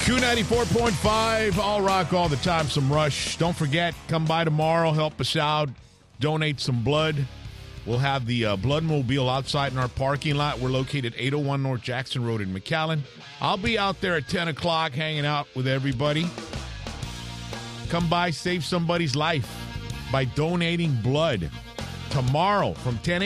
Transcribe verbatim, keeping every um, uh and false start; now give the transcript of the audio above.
Q ninety-four point five, all rock all the time, some Rush. Don't forget, come by tomorrow, help us out, donate some blood. We'll have the uh, blood mobile outside in our parking lot. We're located eight oh one North Jackson Road in McAllen. I'll be out there at ten o'clock hanging out with everybody. Come by, save somebody's life by donating blood tomorrow from ten